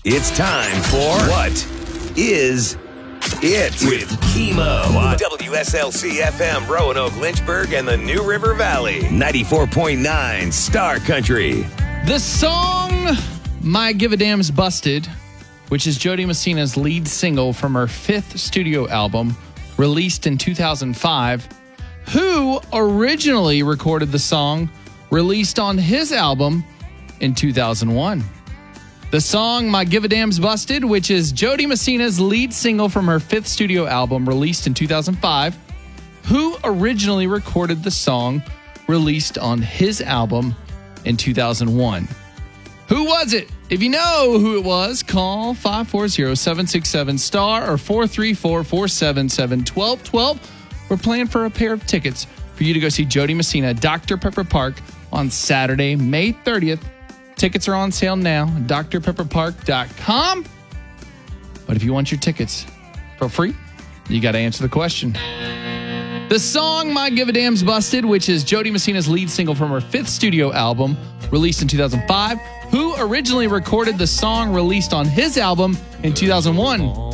It's time for What Is It? With Chemo on WSLC FM, Roanoke, Lynchburg, and the New River Valley. 94.9 Star Country. The song My Give a Damn's Busted, which is Jody Messina's lead single from her fifth studio album, released in 2005. Who originally recorded the song, released on his album in 2001? The song My Give a Damn's Busted, which is Jody Messina's lead single from her fifth studio album, released in 2005. Who originally recorded the song, released on his album in 2001? Who was it? If you know who it was, call 540-767-STAR or 434-477-1212. We're playing for a pair of tickets for you to go see Jody Messina at Dr. Pepper Park on Saturday, May 30th. Tickets are on sale now, drpepperpark.com. But if you want your tickets for free, you got to answer the question. The song My Give a Damn's Busted, which is Jody Messina's lead single from her fifth studio album, released in 2005. Who originally recorded the song, released on his album in 2001?